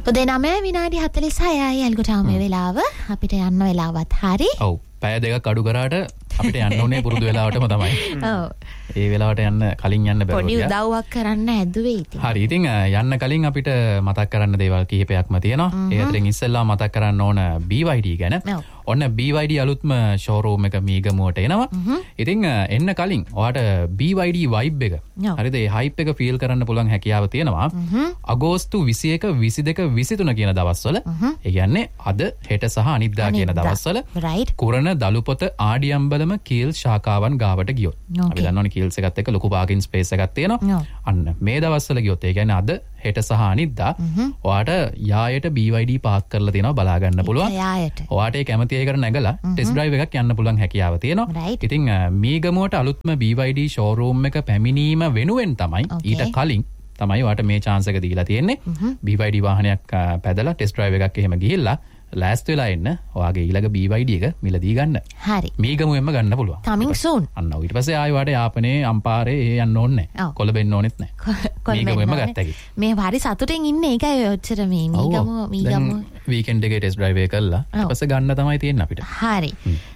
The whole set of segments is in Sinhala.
උදේ 9 විනාඩි 46යි අල්ගොටාම වෙලාව අපිට යන්න වෙලාවත් හරි. ඔව්. පැය දෙකක් අඩු කරාට අපිට යන්න ඕනේ පුරුදු වෙලාවටම තමයි. ඔව්. ඒ වෙලාවට යන්න කලින් යන්න බැරුව පොඩි උදව්වක් කරන්න ඇදුවේ ඉතින්. හරි. ඉතින් යන්න කලින් අපිට මතක් කරන්න දේවල් කිහිපයක්ම තියෙනවා. ඒ අතරින් ඉස්සෙල්ලා මතක් කරන්න ඕන BYD ගැන. ඔන්න BYD අලුත්ම ෂෝරූම් එක මීගමුවට එනවා. ඉතින් එන්න කලින් ඔයාට BYD vibe එක හරිද? ඒ hype එක feel කරන්න පුළුවන් හැකියාව තියෙනවා. අගෝස්තු 21, 22, 23 කියන දවස්වල. ඒ කියන්නේ අද, හෙට සහ අනිද්දා කියන දවස්වල කුරණ දලුපොත ආඩියම්බලම කීල් ශාඛාවන් ගාවට ගියොත්. අපි දන්නවනේ කීල්ස් එකත් එක්ක ලොකු පාකින් ස්පේස් එකක් තියෙනවා. අන්න මේ දවස්වල ගියොත් ඒ කියන්නේ අද, හෙට සහ අනිද්දා ඔයාට යායට BYD පාක් කරලා තියෙනවා බලා ගන්න පුළුවන්. ඔයාට ඒ කැමති ඒකට නැගලා ටෙස්ට් ඩ්‍රයිව් එකක් යන්න පුළුවන් හැකියාව තියෙනවා. ඉතින් මීගමුවට අලුත්ම BYD ෂෝරූම් එක පැමිණීම වෙනුවෙන් තමයි ඊට කලින් තමයි ඔයාට මේ chance එක දීලා තියෙන්නේ. BYD වාහනයක් පැදලා ටෙස්ට් ඩ්‍රයිව් එකක් එහෙම ගිහිල්ලා ලෑස්ති වෙලා එන්න ඔයාගේ ඊළඟ BYD එක මිලදී ගන්න. හරි. මීගමුවෙන්ම ගන්න පුළුවන්. coming soon. අන්න ඊට පස්සේ ආයෙ වාට යාපනේ අම්පාරේ යන්න ඕනේ නැහැ. කොළඹෙන්න ඕනෙත් නැහැ. මීගමුවෙන්ම ගත්තා කි. මේ හරි සතුටින් ඉන්නේ ඒකයි ඔච්චර මේ මීගමුව වීකෙන්ඩ් එකේ ටෙස්ට් ඩ්‍රයිව් එක කළා. ඊට පස්සේ ගන්න තමයි තියෙන්නේ අපිට. හරි.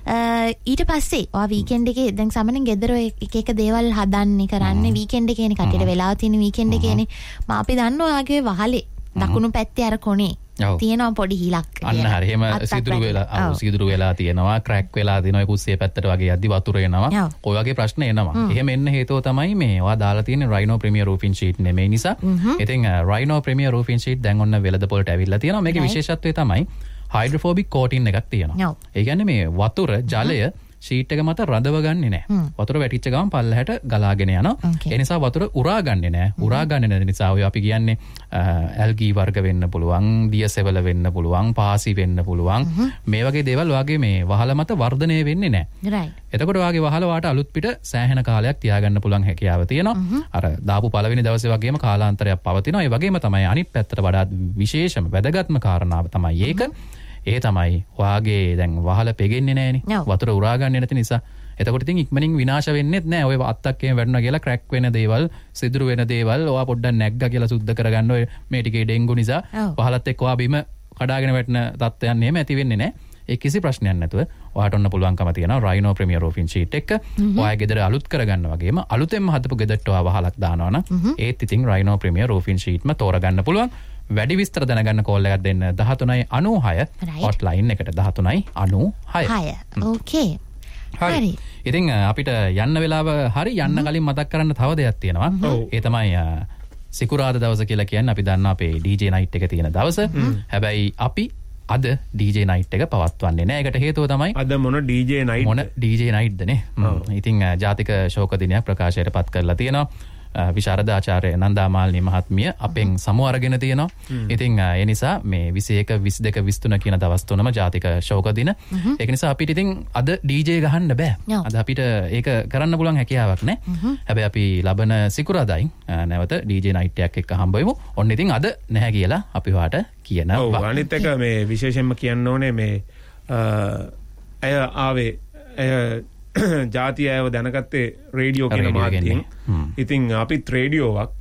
ඊට පස්සේ ඔයා වීකෙන්ඩ් එකේ දැන් සාමාන්‍යයෙන් ගෙදර එක එක දේවල් හදන්නේ කරන්නේ වීකෙන්ඩ් එකේනේ කටියට වෙලාව තියෙන වීකෙන්ඩ් එකේනේ. මම අපි දන්නවා ඔයාගේ වහලේ දකුණු පැත්තේ අර කොනේ තියෙනවා පොඩි හිලක්. අන්න හරි. එහෙම සිදුරු වෙලා තියෙනවා, ක්‍රැක් වෙලා තියෙනවා, කුස්සිය පැත්තට වගේ යද්දි වතුර එනවා. ඔය වගේ ප්‍රශ්න එනවා. එහෙම එන්න හේතුව තමයි මේ ඔයා දාලා තියෙන Rhino Premier Roofing Sheet නෙමෙයි නිසා. ඉතින් Rhino Premier Roofing Sheet දැන් ඔන්න වෙළඳ පොළට ඇවිල්ලා තියෙනවා. මේකේ විශේෂත්වය තමයි hydrophobic coating එකක් තියෙනවා. ඒ කියන්නේ මේ වතුර, ජලය ෂීට් එක මත රඳව ගන්නේ නැහැ. වතුර වැටිච්ච ගමන් පල්ලහැට ගලාගෙන යනවා. ඒ නිසා වතුර උරා ගන්නේ නැහැ. උරා ගන්නේ නැති නිසා ඔය අපි කියන්නේ ඇල්ගී වර්ග වෙන්න පුළුවන්, දියසෙවල වෙන්න පුළුවන්, පාසි වෙන්න පුළුවන්. මේ වගේ දේවල් ඔයාගේ මේ වහල මත වර්ධනය වෙන්නේ නැහැ. right. එතකොට ඔයාගේ වහල වාට අලුත් පිට සෑහෙන කාලයක් තියාගන්න පුළුවන් හැකියාව තියෙනවා. අර දාපු පළවෙනි දවසේ වගේම කාලාන්තරයක් පවතිනවා. ඒ වගේම තමයි අනිත් පැත්තට වඩා විශේෂම වැදගත්ම කාරණාව තමයි ඒක. ඒ තමයි ඔයාගේ දැන් වහල පෙගෙන්නේ නැහනේ. වතුර උරා ගන්නේ නැති නිසා. එතකොට ඉතින් ඉක්මනින් විනාශ වෙන්නෙත් නැහැ. ඔය අත්තක් එහෙම වැටුණා කියලා ක්‍රැක් වෙන දේවල්, සිදුරු වෙන දේවල් ඔයා පොඩ්ඩක් නැග්ගා කියලා සුද්ධ කරගන්න ඔය මේ ටිකේ ඩෙන්ගු නිසා වහලත් එක්ක ඔයා බිම කඩාගෙන වැටෙන තත්ත්වයන් එහෙම ඇති වෙන්නේ නැහැ. ඒ කිසි ප්‍රශ්නයක් නැතුව ඔයාට ඔන්න පුළුවන්කම තියෙනවා Rhino Premier Roofing Sheet එක. ඔයාගේ ගෙදර අලුත් කරගන්න වගේම අලුතෙන්ම හදපු ගෙදරට ඔයා වහලක් දානවා නම් ඒත් ඉතින් Rhino Premier Roofing Sheetම තෝරගන්න පුළුවන්. වැඩි විස්තර දැනගන්න කෝල් එකක් දෙන්න 1396 hotline එකට 1396. ඕකේ. හරි. ඉතින් අපිට යන්න වෙලාව හරි යන්න කලින් මතක් කරන්න තව දෙයක් තියෙනවා. ඒ තමයි සිකුරාදා දවස කියලා කියන්නේ අපි දන්නා අපේ DJ night එක තියෙන දවස. හැබැයි අපි අද DJ night එක පවත්වන්නේ නැහැ. ඒකට හේතුව තමයි අද මොන DJ night ද නේ. ඉතින් ජාතික ශෝක දිනයක් ප්‍රකාශයට පත් කරලා තියෙනවා. විශාරද ආචාර්ය නන්දාමාලිනී මහත්මිය අපෙන් සමු අරගෙන තියෙනවා. ඉතින් ඒ නිසා මේ 21, 22, 23 කියන දවස් තුනම ජාතික ශෝක දින. ඒක නිසා අපිට ඉතින් අද DJ ගහන්න බෑ. අද අපිට ඒක කරන්න පුළුවන් හැකියාවක් නැහැ. හැබැයි අපි ලබන සිකුරාදායි නැවත DJ night එකක් එක්ක හම්බ වෙමු. ඔන්න ඉතින් අද නැහැ කියලා අපි වාට කියනවා. ඔව් අනිත් එක මේ විශේෂයෙන්ම කියන්න ඕනේ මේ අය ආවේ ජාතිය අයව දැනගත්තේ රේඩියෝ කියන මාධ්‍යයෙන්. ඉතින් අපිත් රේඩියෝවක්.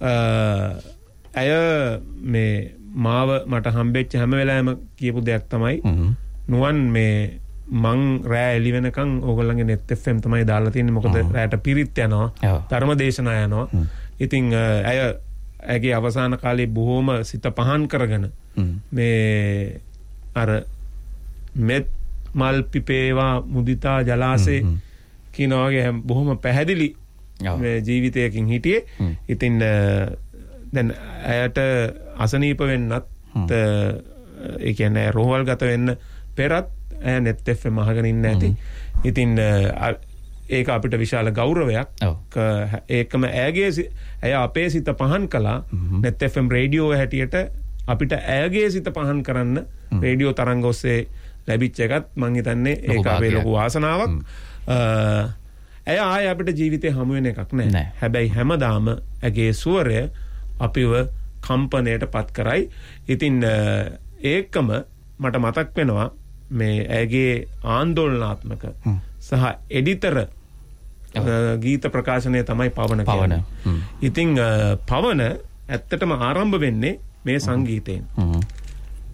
ඇය මේ මාව මට හම්බෙච්ච හැම වෙලාවෙම කියපු දෙයක් තමයි නුවන් මේ මං රෑ එළි වෙනකන් ඕගොල්ලන්ගේ net FM තමයි දාලා තියෙන්නේ. මොකද රෑට පිරිත් යනවා, ධර්ම දේශනා යනවා. ඉතින් ඇගේ අවසාන කාලේ බොහොම සිත පහන් කරගෙන මේ අර මෙත් මල් පිපේවා මුදිතා ජලාසේ කියන වගේ බොහොම පැහැදිලි ජීවිතයකින් හිටියේ. ඉතින් දැන් ඇයට අසනීප වෙන්නත් ඒ කියන්නේ රෝහල් ගත වෙන්න පෙරත් ඇය net FM අහගෙන ඉන්න ඇති. ඉතින් ඒක අපිට විශාල ගෞරවයක්. ඒකම ඇය අපේ සිත පහන් කළා. net FM රේඩියෝ හැටියට අපිට ඇයගේ සිත පහන් කරන්න රේඩියෝ තරංග ඔස්සේ ලැබිච්ච එකත් මං හිතන්නේ ඒක අපේ ලොකු වාසනාවක්. ඇය ආයේ අපිට ජීවිතේ හමු වෙන එකක් නෑ. හැබැයි හැමදාම ඇගේ ස්වරය අපිව කම්පණයට පත් කරයි. ඉතින් ඒකම මට මතක් වෙනවා මේ ඇගේ ආందోලනාත්මක සහ එඩිටර් ගීත ප්‍රකාශනය තමයි පවන කියන්නේ. ඉතින් පවන ඇත්තටම ආරම්භ වෙන්නේ මේ සංගීතයෙන්.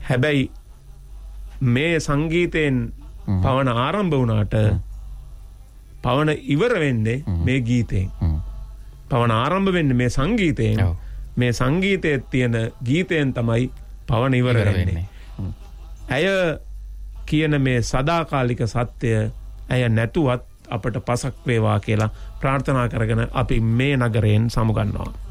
හැබැයි මේ සංගීතයෙන් පවන ආරම්භ වුණාට පවන ඉවර වෙන්නේ මේ ගීතයෙන්. පවන ආරම්භ වෙන්නේ මේ සංගීතයෙන්. මේ සංගීතයේ තියෙන ගීතයෙන් තමයි පවන ඉවර වෙන්නේ. ඇය කියන මේ සදාකාලික සත්‍යය ඇය නැතුවත් අපට පසක් වේවා කියලා ප්‍රාර්ථනා කරගෙන අපි මේ නගරයෙන් සමුගන්නවා.